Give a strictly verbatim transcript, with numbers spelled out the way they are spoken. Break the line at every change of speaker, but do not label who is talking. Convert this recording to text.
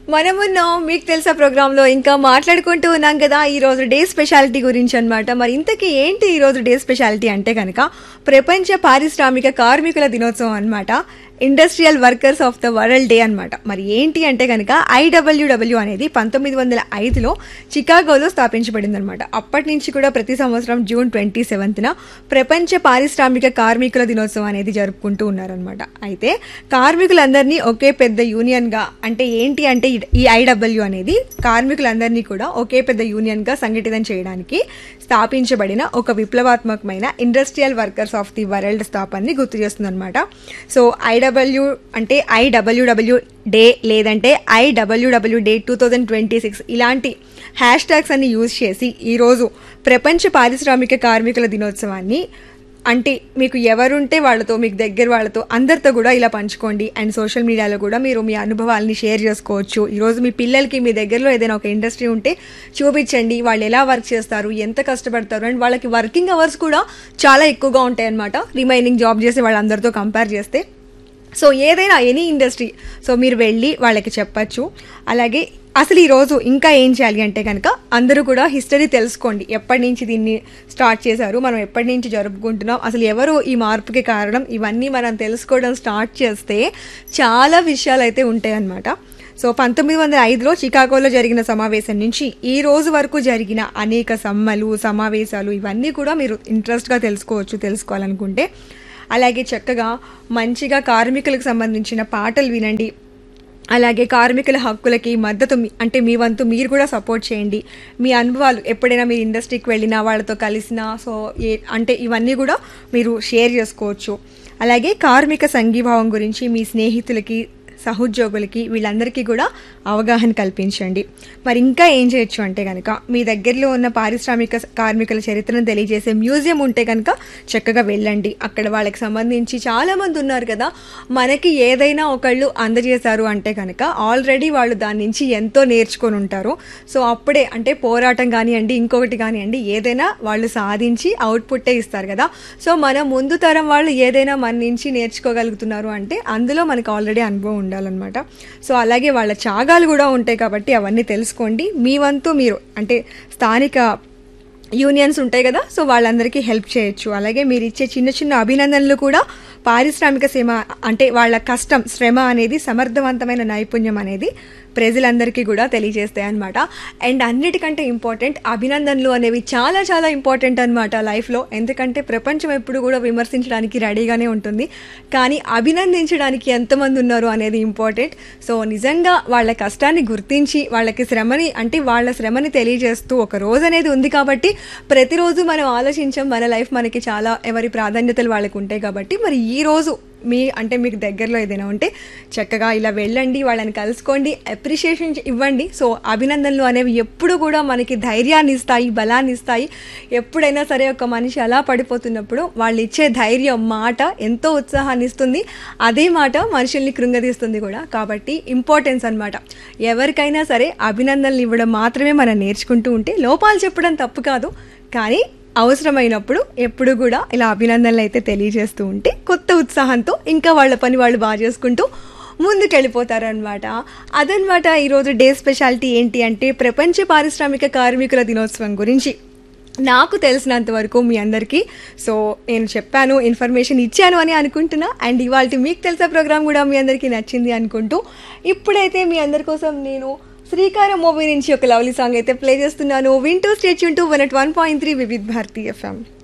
మనమున్నాం మీకు తెలుసా ప్రోగ్రాంలో ఇంకా మాట్లాడుకుంటూ ఉన్నాం కదా ఈ రోజు డే స్పెషాలిటీ గురించి అన్నమాట. మరి ఇంతకీ ఏంటి ఈ రోజు డే స్పెషాలిటీ అంటే కనుక ప్రపంచ పారిశ్రామిక కార్మికుల దినోత్సవం అన్నమాట. Industrial workers of the world day అన్నమాట. మరి ఏంటి అంటే కనుక ఐడబ్ల్యూడబ్ల్యూ అనేది పంతొమ్మిది వందల ఐదులో చికాగోలో స్థాపించబడింది అనమాట. అప్పటి నుంచి కూడా ప్రతి సంవత్సరం జూన్ ట్వంటీ సెవెంత్న ప్రపంచ పారిశ్రామిక కార్మికుల దినోత్సవం అనేది జరుపుకుంటూ ఉన్నారనమాట. అయితే కార్మికులందరినీ ఒకే పెద్ద యూనియన్గా అంటే ఏంటి అంటే ఈ ఐడబ్ల్యూ అనేది కార్మికులందరినీ కూడా ఒకే పెద్ద యూనియన్గా సంఘటితం చేయడానికి స్థాపించబడిన ఒక విప్లవాత్మకమైన industrial workers of the world స్థాపనని గుర్తు చేస్తుంది అనమాట. సో ఐడబ్ల్యూ అంటే ఐడబ్ల్యూడబ్ల్యూ డే లేదంటే ఐడబ్ల్యూడబ్ల్యూ day two thousand twenty six ఇలాంటి హ్యాష్ ట్యాగ్స్ అన్ని యూజ్ చేసి ఈరోజు ప్రపంచ పారిశ్రామిక కార్మికుల దినోత్సవాన్ని అంటే మీకు ఎవరుంటే వాళ్ళతో మీకు దగ్గర వాళ్ళతో అందరితో కూడా ఇలా పంచుకోండి. అండ్ సోషల్ మీడియాలో కూడా మీరు మీ అనుభవాలని షేర్ చేసుకోవచ్చు. ఈరోజు మీ పిల్లలకి మీ దగ్గరలో ఏదైనా ఒక ఇండస్ట్రీ ఉంటే చూపించండి, వాళ్ళు ఎలా వర్క్ చేస్తారు, ఎంత కష్టపడతారు. అండ్ వాళ్ళకి వర్కింగ్ అవర్స్ కూడా చాలా ఎక్కువగా ఉంటాయి అన్నమాట రిమైనింగ్ జాబ్ చేసే వాళ్ళందరితో కంపేర్ చేస్తే. సో ఏదైనా ఎనీ ఇండస్ట్రీ సో మీరు వెళ్ళి వాళ్ళకి చెప్పచ్చు. అలాగే అసలు ఈరోజు ఇంకా ఏం చేయాలి అంటే కనుక అందరూ కూడా హిస్టరీ తెలుసుకోండి. ఎప్పటి నుంచి దీన్ని స్టార్ట్ చేశారు, మనం ఎప్పటి నుంచి జరుపుకుంటున్నాం, అసలు ఎవరు ఈ మార్పుకి కారణం, ఇవన్నీ మనం తెలుసుకోవడం స్టార్ట్ చేస్తే చాలా విషయాలు అయితే ఉంటాయి అన్నమాట. సో పంతొమ్మిది వందల ఐదులో చికాగోలో జరిగిన సమావేశం నుంచి ఈ రోజు వరకు జరిగిన అనేక సమ్మలు సమావేశాలు ఇవన్నీ కూడా మీరు ఇంట్రెస్ట్గా తెలుసుకోవచ్చు తెలుసుకోవాలనుకుంటే. అలాగే చక్కగా మంచిగా కార్మికులకు సంబంధించిన పాటలు వినండి. అలాగే కార్మికుల హక్కులకి మద్దతు అంటే మీ వంతు మీరు కూడా సపోర్ట్ చేయండి. మీ అనుభవాలు ఎప్పుడైనా మీరు ఇండస్ట్రీకి వెళ్ళినా వాళ్ళతో కలిసినా సో ఏ అంటే ఇవన్నీ కూడా మీరు షేర్ చేసుకోవచ్చు. అలాగే కార్మిక సంఘీభావం గురించి మీ స్నేహితులకి సహోద్యోగులకి వీళ్ళందరికీ కూడా అవగాహన కల్పించండి. మరి ఇంకా ఏం చేయొచ్చు అంటే కనుక మీ దగ్గరలో ఉన్న పారిశ్రామిక కార్మికుల చరిత్రను తెలియజేసే మ్యూజియం ఉంటే కనుక చక్కగా వెళ్ళండి. అక్కడ వాళ్ళకి సంబంధించి చాలామంది ఉన్నారు కదా, మనకి ఏదైనా ఒకళ్ళు అందజేశారు అంటే కనుక ఆల్రెడీ వాళ్ళు దాని నుంచి ఎంతో నేర్చుకొని ఉంటారు. సో అప్పుడే అంటే పోరాటం కానివ్వండి ఇంకొకటి కానివ్వండి ఏదైనా వాళ్ళు సాధించి అవుట్పుట్టే ఇస్తారు కదా. సో మన ముందు తరం వాళ్ళు ఏదైనా మన నుంచి నేర్చుకోగలుగుతున్నారు అంటే అందులో మనకు ఆల్రెడీ అనుభవం ఉండాలన్నమాట. సో అలాగే వాళ్ళ త్యాగాలు కూడా ఉంటాయి కాబట్టి అవన్నీ తెలుసుకోండి. మీ వంతు మీరు అంటే స్థానిక యూనియన్స్ ఉంటాయి కదా సో వాళ్ళందరికీ హెల్ప్ చేయొచ్చు. అలాగే మీరు ఇచ్చే చిన్న చిన్న అభినందనలు కూడా పారిశ్రామిక శ్రమ అంటే వాళ్ళ కష్టం శ్రమ అనేది సమర్థవంతమైన నైపుణ్యం అనేది ప్రజలందరికీ కూడా తెలియజేస్తాయి అనమాట. అండ్ అన్నిటికంటే ఇంపార్టెంట్ అభినందనలు అనేవి చాలా చాలా ఇంపార్టెంట్ అనమాట లైఫ్లో. ఎందుకంటే ప్రపంచం ఎప్పుడు కూడా విమర్శించడానికి రెడీగానే ఉంటుంది, కానీ అభినందించడానికి ఎంతమంది ఉన్నారు అనేది ఇంపార్టెంట్. సో నిజంగా వాళ్ళ కష్టాన్ని గుర్తించి వాళ్ళకి శ్రమని అంటే వాళ్ళ శ్రమని తెలియజేస్తూ ఒక రోజు అనేది ఉంది కాబట్టి ప్రతిరోజు మనం ఆలోచించాం మన లైఫ్ మనకి చాలా ఎవరి ప్రాధాన్యతలు వాళ్ళకి ఉంటాయి కాబట్టి మరి ఈ రోజు మీ అంటే మీకు దగ్గరలో ఏదైనా ఉంటే చక్కగా ఇలా వెళ్ళండి, వాళ్ళని కలుసుకోండి, అప్రిషియేషన్ ఇవ్వండి. సో అభినందనలు అనేవి ఎప్పుడు కూడా మనకి ధైర్యాన్ని ఇస్తాయి, బలాన్ని ఇస్తాయి. ఎప్పుడైనా సరే ఒక మనిషి అలా పడిపోతున్నప్పుడు వాళ్ళు ఇచ్చే ధైర్యం మాట ఎంతో ఉత్సాహాన్ని ఇస్తుంది. అదే మాట మనుషుల్ని కృంగదీస్తుంది కూడా. కాబట్టి ఇంపార్టెన్స్ అనమాట. ఎవరికైనా సరే అభినందనలు ఇవ్వడం మాత్రమే మనం నేర్చుకుంటూ ఉంటే లోపాలు చెప్పడం తప్పు కాదు, కానీ అవసరమైనప్పుడు ఎప్పుడు కూడా ఇలా అభినందనలు అయితే తెలియజేస్తూ ఉంటే కొత్త ఉత్సాహంతో ఇంకా వాళ్ళ పని వాళ్ళు బాగా చేసుకుంటూ ముందుకెళ్ళిపోతారనమాట. అదనమాట ఈరోజు డే స్పెషాలిటీ ఏంటి అంటే ప్రపంచ పారిశ్రామిక కార్మికుల దినోత్సవం గురించి నాకు తెలిసినంత వరకు మీ అందరికీ సో నేను చెప్పాను, ఇన్ఫర్మేషన్ ఇచ్చాను అని అనుకుంటున్నా. అండ్ ఇవాళ మీకు తెలిసే ప్రోగ్రామ్ కూడా మీ అందరికీ నచ్చింది అనుకుంటూ ఇప్పుడైతే మీ అందరి కోసం నేను శ్రీకారం మూవీ నుంచి ఒక లవ్లీ సాంగ్ అయితే ప్లే చేస్తున్నాను. వింటూ stay tune to one at one point three Vividh Bharati FM.